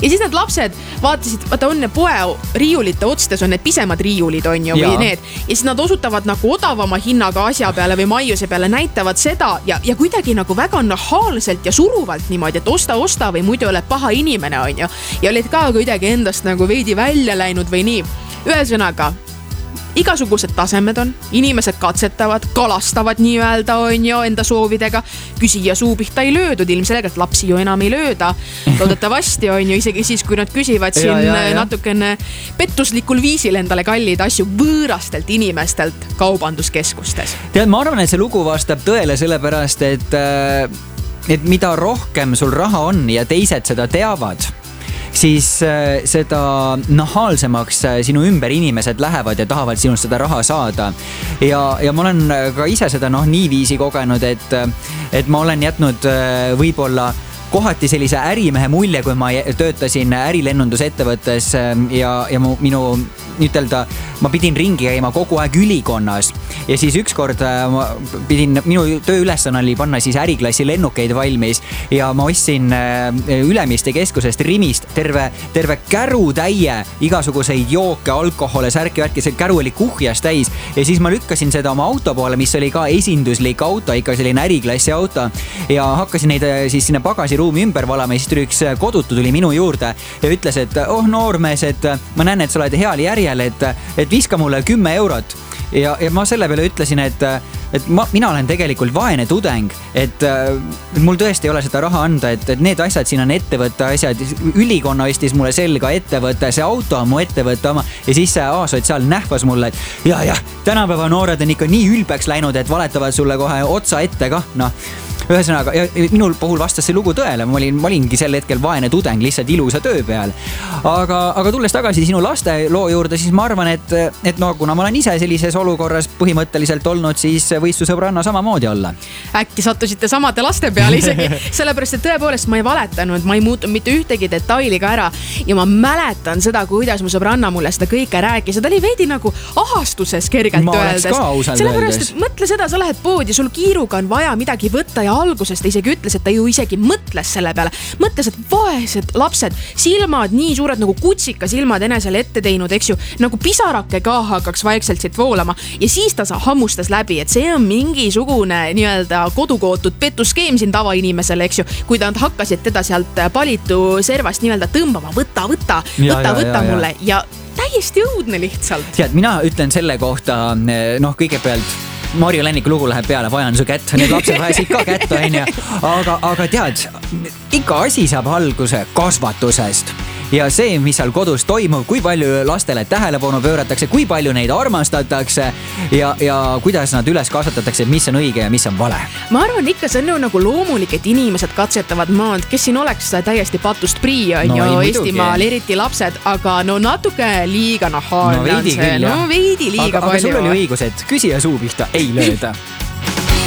ja siis need lapsed vaatasid, vaata on poe riiulite otstes on need pisemad riiulid on ju või need ja siis nad osutavad nagu odavama hinnaga asja peale või maiuse peale, näitavad seda ja kuidagi nagu väga nahaalselt ja suruvalt niimoodi, et osta või muidu oled paha inimene on ju ja olid ka kuidagi endast nagu veidi välja läinud või nii. Ühesõnaga igasugused tasemed on, inimesed katsetavad, kalastavad nii-öelda on ju enda soovidega, küsija suupihta ei löödud, ilmselgelt lapsi ju enam ei lööda, loodetavasti on ju isegi siis, kui nad küsivad siin natukene pettuslikul viisil endale kallid asju võõrastelt inimestelt kaubanduskeskustes. Tead, ma arvan, et see lugu vastab tõele sellepärast, et mida rohkem sul raha on ja teised seda teavad, siis seda nahaalsemaks sinu ümber inimesed lähevad ja tahavad sinust seda raha saada. Ja ma olen ka ise seda niiviisi kogenud, et ma olen jätnud võib-olla kohati sellise ärimehe mulje, kui ma töötasin ärilennundusettevõttes ja ma pidin ringi käima kogu aeg ülikonnas ja siis ükskord minu tööülesanne oli panna siis äriklassi lennukeid valmis ja ma ostsin Ülemiste keskusest Rimist terve kärutäie igasuguseid jooke, alkohole, särki, see käru oli kuhjas täis ja siis ma lükkasin seda oma auto poole, mis oli ka esinduslik auto, ikka selline äriklassi auto ja hakkasin neid siis sinna pagasiruumi ümber valama ja siis tuli üks kodutu tuli minu juurde ja ütles, et noormees, et ma näen, et sa oled heal järjel, et viska mulle 10 eurot. Ja ma selle peale ütlesin, et mina olen tegelikult vaene tudeng, et mul tõesti ei ole seda raha anda, et need asjad siin on ettevõtte asjad, ülikonna ostis mulle selga ettevõtte, see auto on mu ettevõtte oma ja siis see A-sotsiaal nähvas mulle, et ja, tänapäeva noored on ikka nii ülbeks läinud, et valetavad sulle kohe otsa ette ka, Ühesõnaga, minul puhul vastas see lugu tõele, ma olingi sel hetkel vaene tudeng lihtsalt ilusa töö peal. Aga tulles tagasi sinu laste loo juurde, siis ma arvan, et kuna ma olen ise sellises olukorras põhimõtteliselt olnud, siis võis su sõbranna samamoodi olla. Äkki sattusite samade laste peale isegi, sellepärast, et tõepoolest ma ei valetanud, ma ei muutunud mitte ühtegi detaili ka ära ja ma mäletan seda, kuidas mu sõbranna mulle seda kõike rääkis ja ta oli veidi nagu ahastuses kergelt öeldes. Sellepärast, et mõtle seda, sa lähed poodi, sul kiiruga on vaja midagi võtta ja algusest ta isegi ütles, et ta ju isegi mõtles selle peale. Mõtles, et vaesed lapsed, silmad nii suured nagu kutsika silmad enesele ette teinud, eks ju, nagu pisarake ka hakkaks vaikselt siit voolama. Ja siis ta hammustas läbi, et see on mingisugune nii-öelda kodukootud petuskeem siin tavainimesele, eks ju, kui ta hakkasid teda sealt palitu servast nii-öelda tõmbama, võtta mulle ja täiesti õudne lihtsalt. Tead, mina ütlen selle kohta, kõigepealt Marju Länniku lugu läheb peale, vajan su kätt, need lapsed vajasid ka kätt, aga tead, ikka asi saab alguse kasvatusest. Ja see, mis seal kodus toimub, kui palju lastele tähelepanu pööratakse, kui palju neid armastatakse ja kuidas nad üles kasvatatakse, mis on õige ja mis on vale. Ma arvan ikka, see on nagu loomulik, et inimesed katsetavad maad, kes siin oleks täiesti patust prii on ju Eestimaal, eriti lapsed, aga natuke liiga nahaalne on see. Veidi liiga palju. Aga sul oli õigus, et küsija suu pihta ei lööda.